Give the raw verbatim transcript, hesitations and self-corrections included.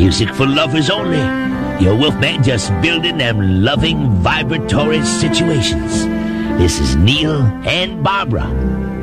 Music for lovers only. Your Wolfman just building them loving, vibratory situations. This is Neil and Barbara